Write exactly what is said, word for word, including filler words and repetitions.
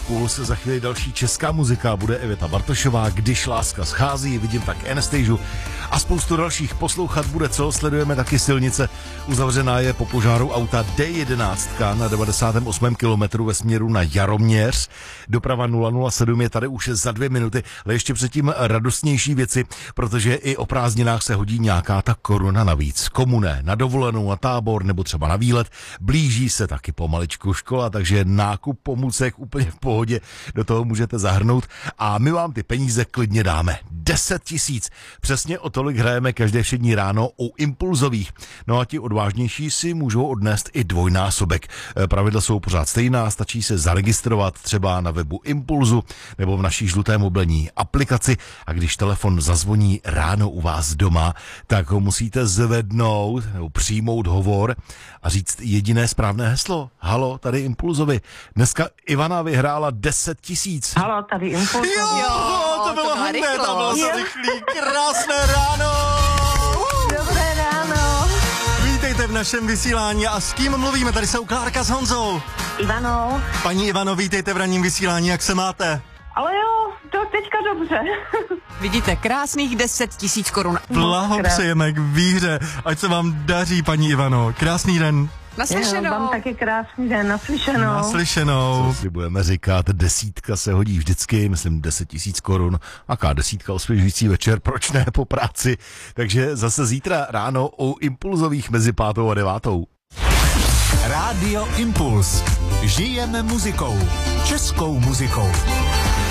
Impuls, za chvíli další česká muzika, bude Iveta Bartošová, Když láska schází, vidím tak Anastasiu a spoustu dalších. Poslouchat bude co, sledujeme taky silnice, uzavřená je po požáru auta D jedenáct na devadesátém osmém kilometru ve směru na Jaroměř. Doprava nula nula sedm je tady už za dvě minuty, ale ještě předtím radostnější věci, protože i o prázdninách se hodí nějaká ta koruna navíc. Komu ne, na dovolenou, na tábor nebo třeba na výlet. Blíží se taky pomaličku škola, takže nákup pomůcek úplně v pohodě, do toho můžete zahrnout a my vám ty peníze klidně dáme. deset tisíc. Přesně o tolik hrajeme každé všední ráno u Impulzových. No a ti odvážnější si můžou odnést i dvojnásobek. Pravidla jsou pořád stejná, stačí se zaregistrovat třeba na webu Impulzu nebo v naší žluté mobilní aplikaci a když telefon zazvoní ráno u vás doma, tak ho musíte zvednout nebo přijmout hovor a říct jediné správné heslo. Halo, tady Impulzovi. Dneska Ivana vyhrála deset tisíc. Halo, tady Impulzovi. Jo, Jo, to bylo to byla hned, to bylo rychlost. to rychlý. Krásné ráno. Dobré ráno. Vítejte v našem vysílání a s kým mluvíme? Tady jsou Klárka s Honzou. Ivano. Paní Ivano, vítejte v ranním vysílání, jak se máte? Ale jo, to teďka dobře. Vidíte, krásných deset tisíc korun. Blahopřejeme k výhře, ať se vám daří, paní Ivano. Krásný den. Naslyšenou. Vám taky krásný den, naslyšenou. Naslyšenou. Co si budeme říkat, desítka se hodí vždycky, myslím deset tisíc korun. Aká desítka, osvěžující večer, proč ne po práci. Takže zase zítra ráno u Impulzových mezi pátou a devátou. Rádio Impuls. Žijeme muzikou. Českou muzikou.